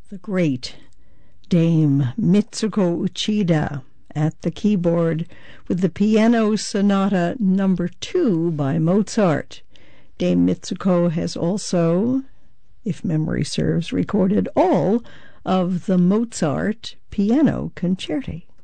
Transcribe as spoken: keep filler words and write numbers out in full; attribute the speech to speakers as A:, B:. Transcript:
A: the great Dame Mitsuko Uchida at the keyboard with the Piano Sonata number two by Mozart. Dame Mitsuko has also, if memory serves, recorded all of the Mozart piano concerti.